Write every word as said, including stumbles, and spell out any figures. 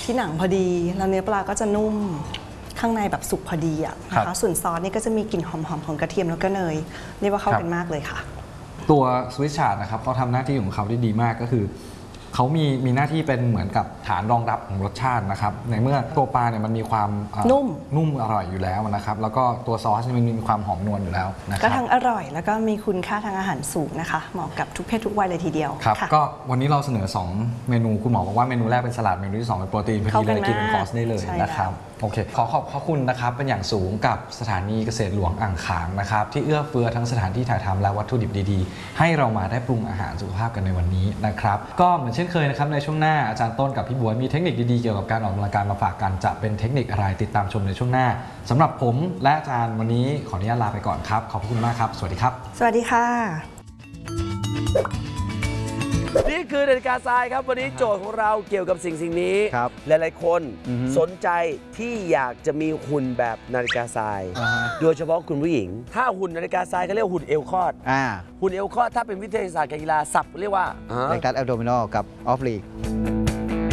ที่หนังพอดีแล้วเนื้อปลาก็จะนุ่มข้างในแบบสุกพอดีอะนะคะส่วนซอสนี่ก็จะมีกลิ่นหอมๆของกระเทียมแล้วก็เนยเรียกว่าเข้ากันมากเลยค่ะตัวสวิสชาร์ดนะครับเขาทำหน้าที่ของเขาได้ดีมากก็คือเขามีมีหน้าที่เป็นเหมือนกับฐานรองรับของรสชาตินะครับในเมื่อตัวปลาเนี่ยมันมีความนุ่มนุ่มอร่อยอยู่แล้วนะครับแล้วก็ตัวซอสมันมีความหอมนวลอยู่แล้วนะครับก็ทั้งอร่อยแล้วก็มีคุณค่าทางอาหารสูงนะคะเหมาะกับทุกเพศทุกวัยเลยทีเดียวครับก็วันนี้เราเสนอสองเมนูคุณหมอบอกว่าเมนูแรกเป็นสลัดเมนูที่สองเป็นโปรตีนพอดีเลยกินเป็นคอร์สได้เลยนะครับโอเคขอขอบขอบคุณนะครับเป็นอย่างสูงกับสถานีเกษตรหลวงอ่างขางนะครับที่เอื้อเฟื้อทั้งสถานที่ถ่ายทำและวัตถุดิบดีๆให้เรามาได้ปรุงอาหารสุขภาพกันในวันนี้นะครับก็เหมือนเช่นเคยนะครับในช่วงหน้าอาจารย์ต้นกับพี่บัวมีเทคนิคดีๆเกี่ยวกับการออกกำลังกายมาฝากกันจะเป็นเทคนิคอะไรติดตามชมในช่วงหน้าสำหรับผมและอาจารย์วันนี้ขออนุญาตลาไปก่อนครับขอบคุณมากครับสวัสดีครับสวัสดีค่ะนี่คือนาฬิกาทรายครับวันนี้โจทย์ของเราเกี่ยวกับสิ่งสิ่งนี้หลายๆคนสนใจที่อยากจะมีหุ่นแบบนาฬิกาทรายโดยเฉพาะคุณผู้หญิงถ้าหุ่นนาฬิกาทรายเขาเรียกหุ่นเอวคอดหุ่นเอวคอดถ้าเป็นวิทยาศาสตร์การกีฬาศัพท์เรียกว่าแรงดันแอบโดมินอลกับออฟลีก